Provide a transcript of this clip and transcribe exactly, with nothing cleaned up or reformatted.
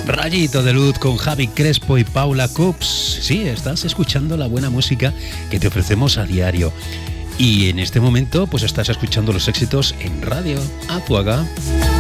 Rayito de Luz con Javi Crespo y Paula Cups. Sí, estás escuchando la buena música que te ofrecemos a diario. Y en este momento, pues estás escuchando los éxitos en Radio Azuaga.